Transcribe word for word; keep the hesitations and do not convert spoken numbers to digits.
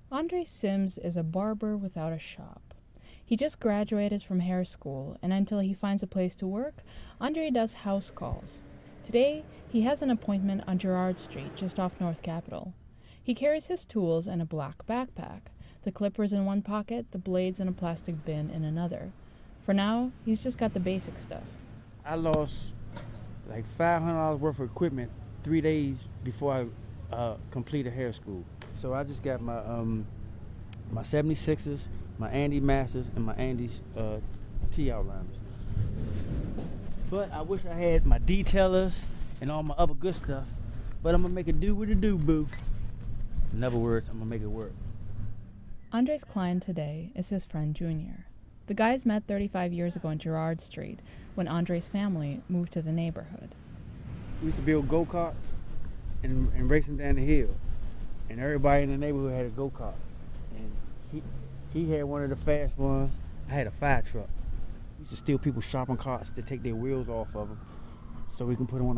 Andre Sims is a barber without a shop. He just graduated from hair school, and until he finds a place to work, Andre does house calls. Today, he has an appointment on Girard Street, just off North Capitol. He carries his tools in a black backpack, the clippers in one pocket, the blades in a plastic bin in another. For now, he's just got the basic stuff. I lost like five hundred dollars worth of equipment three days before I uh, completed hair school. So I just got my um, my seventy-sixes, my Andy Masters, and my Andy's uh, T-outliners. But I wish I had my detailers and all my other good stuff. But I'm gonna make it do what it do, boo. In other words, I'm gonna make it work. Andre's client today is his friend Junior. The guys met thirty-five years ago on Girard Street when Andre's family moved to the neighborhood. We used to build go-karts and, and race them down the hill. And everybody in the neighborhood had a go-kart. And he, he had one of the fast ones. I had a fire truck. We used to steal people's shopping carts to take their wheels off of them so we can put them on